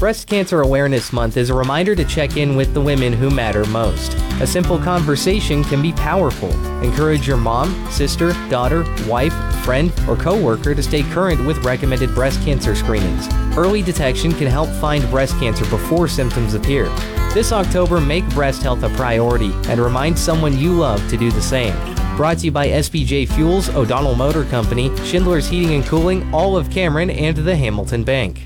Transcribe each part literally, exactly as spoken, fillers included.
Breast Cancer Awareness Month is a reminder to check in with the women who matter most. A simple conversation can be powerful. Encourage your mom, sister, daughter, wife, friend, or coworker to stay current with recommended breast cancer screenings. Early detection can help find breast cancer before symptoms appear. This October, make breast health a priority and remind someone you love to do the same. Brought to you by S B J Fuels, O'Donnell Motor Company, Schindler's Heating and Cooling, Olive Cameron, and the Hamilton Bank.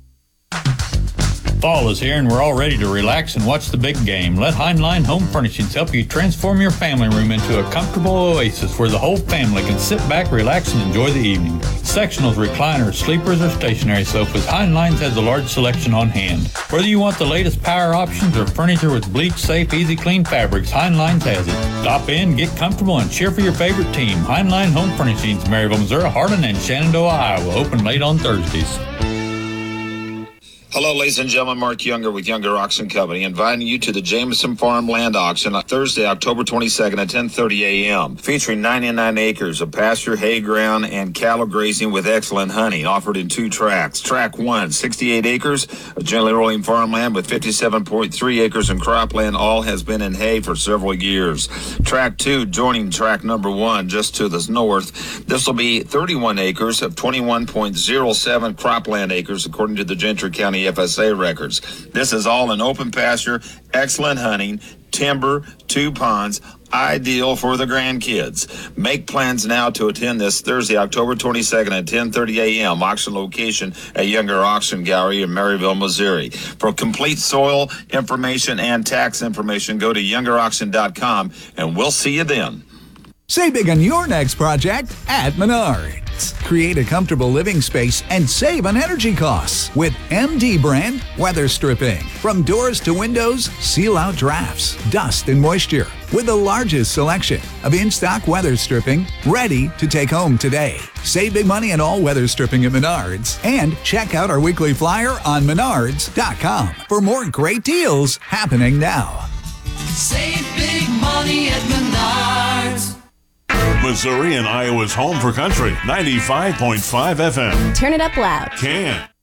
Fall is here and we're all ready to relax and watch the big game. Let Heinlein Home Furnishings help you transform your family room into a comfortable oasis where the whole family can sit back, relax, and enjoy the evening. Sectionals, recliners, sleepers, or stationary sofas, Heinlein's has a large selection on hand. Whether you want the latest power options or furniture with bleach-safe, easy-clean fabrics, Heinlein's has it. Stop in, get comfortable, and cheer for your favorite team. Heinlein Home Furnishings, Maryville, Missouri, Harlan, and Shenandoah, Iowa. Open late on Thursdays. Hello, ladies and gentlemen. Mark Younger with Younger Auction Company, inviting you to the Jameson Farmland Auction on Thursday, October twenty-second at ten thirty a.m., featuring ninety-nine acres of pasture, hay ground, and cattle grazing with excellent honey, offered in two tracks. Track one, sixty-eight acres of gently rolling farmland with fifty-seven point three acres in cropland. All has been in hay for several years. Track two, joining track number one, just to the north. This will be thirty-one acres of twenty-one point zero seven cropland acres, according to the Gentry County F S A records. This is all in open pasture, excellent hunting, timber, two ponds, ideal for the grandkids. Make plans now to attend this Thursday, October twenty-second at ten thirty a.m. Auction location at Younger Auction Gallery in Maryville, Missouri. For complete soil information and tax information, go to younger auction dot com, and we'll see you then. Save big on your next project at Menards. Create a comfortable living space and save on energy costs with M D brand weather stripping. From doors to windows, seal out drafts, dust, and moisture with the largest selection of in-stock weather stripping ready to take home today. Save big money on all weather stripping at Menards and check out our weekly flyer on menards dot com for more great deals happening now. Save big money at Menards. Missouri and Iowa's home for country, ninety-five point five F M. Turn it up loud. Can.